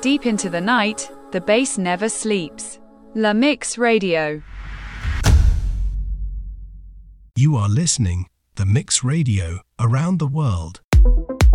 Deep into the night, the bass never sleeps. La Mix Radio. You are listening The Mix Radio around the world.